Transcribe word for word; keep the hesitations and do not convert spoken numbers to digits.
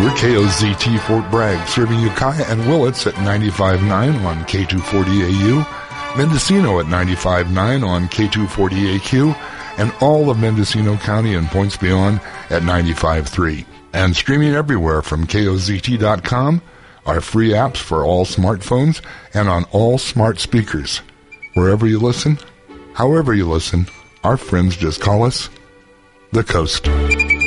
We're K O Z T Fort Bragg, serving Ukiah and Willits at ninety-five point nine on K two forty A U, Mendocino at ninety-five point nine on K two forty A Q, and all of Mendocino County and points beyond at ninety-five point three. And streaming everywhere from K O Z T dot com, our free apps for all smartphones and on all smart speakers. Wherever you listen, however you listen, our friends just call us The Coast.